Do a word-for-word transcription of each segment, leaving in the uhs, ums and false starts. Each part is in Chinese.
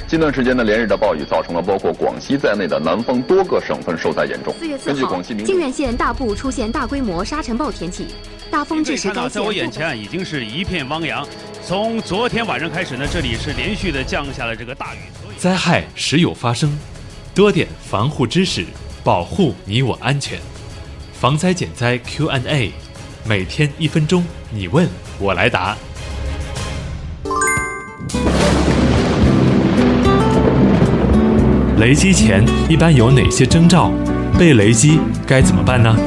近段时间的连日的暴雨造成了包括广西在内的南方多个省份受灾严重。 四月四号，靖远县大部出现大规模沙尘暴天气，大风致使该县。 在我眼前已经是一片汪洋。从昨天晚上开始呢，这里是连续的降下了这个大雨。 灾害时有发生，多点防护知识，保护你我安全。防灾减灾 Q and A， 每天一分钟，你问我来答。雷击前一般有哪些征兆？被雷击该怎么办呢？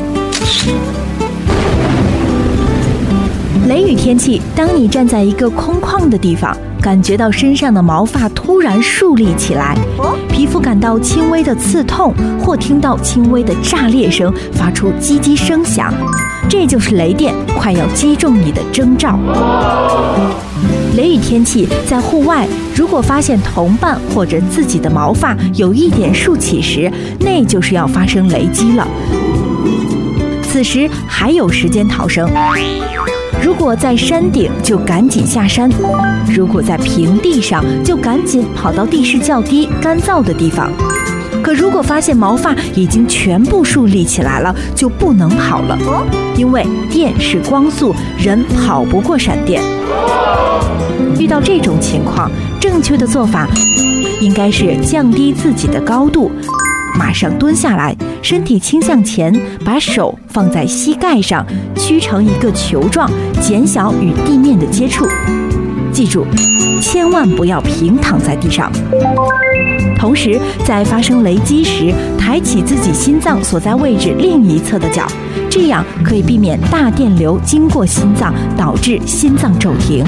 雷雨天气，当你站在一个空旷的地方，感觉到身上的毛发突然竖立起来，皮肤感到轻微的刺痛，或听到轻微的炸裂声，发出叽叽声响，这就是雷电快要击中你的征兆。雷雨天气，在户外如果发现同伴或者自己的毛发有一点竖起时，那就是要发生雷击了。此时还有时间逃生，如果在山顶就赶紧下山，如果在平地上就赶紧跑到地势较低干燥的地方。可如果发现毛发已经全部竖立起来了，就不能跑了，因为电是光速，人跑不过闪电。遇到这种情况，正确的做法应该是降低自己的高度，马上蹲下来，身体倾向前，把手放在膝盖上，曲成一个球状，减小与地面的接触。记住，千万不要平躺在地上。同时，在发生雷击时，抬起自己心脏所在位置另一侧的脚，这样可以避免大电流经过心脏，导致心脏骤停。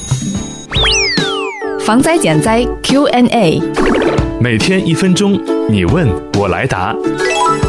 防灾减灾 Q and A， 每天一分钟，你问我来答。